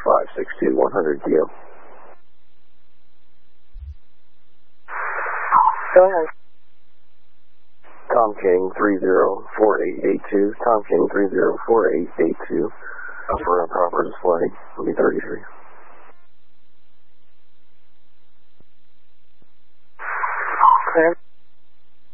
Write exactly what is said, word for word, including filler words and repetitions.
five six two, one hundred K O. Go ahead. Tom King three zero four eight eight two, Tom King three zero four eight eight two, for a proper display, will be thirty-three. Clear.